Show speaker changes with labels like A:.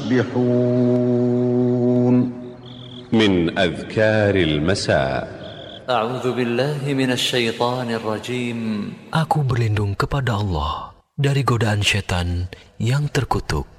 A: يصبحون
B: من أذكار المساء.
C: أعوذ بالله من الشيطان الرجيم.
D: Aku berlindung kepada Allah dari godaan syaitan yang terkutuk.